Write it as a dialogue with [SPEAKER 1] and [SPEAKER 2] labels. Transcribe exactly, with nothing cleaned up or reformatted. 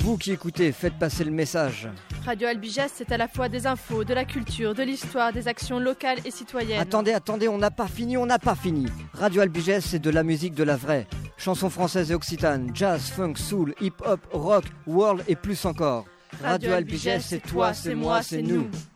[SPEAKER 1] Vous qui écoutez, faites passer le message.
[SPEAKER 2] Radio Albiges, c'est à la fois des infos, de la culture, de l'histoire, des actions locales et citoyennes.
[SPEAKER 1] Attendez, attendez, on n'a pas fini, on n'a pas fini. Radio Albiges, c'est de la musique de la vraie. Chansons françaises et occitanes, jazz, funk, soul, hip-hop, rock, world et plus encore. Radio Albiges, c'est toi, c'est moi, c'est nous.